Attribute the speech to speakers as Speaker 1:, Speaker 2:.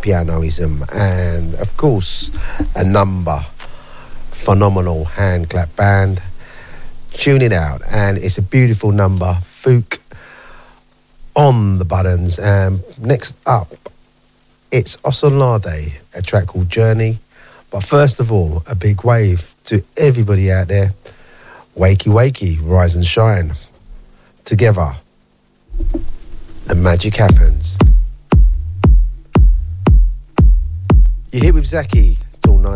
Speaker 1: pianoism, and of course a number phenomenal hand clap band. Tune it out, and it's a beautiful number, Fook on the buttons. And next up, it's Osunlade, a track called Journey. But first of all, a big wave to everybody out there. Wakey, wakey, rise and shine. Together, the magic happens. You're here with Zaki till 9.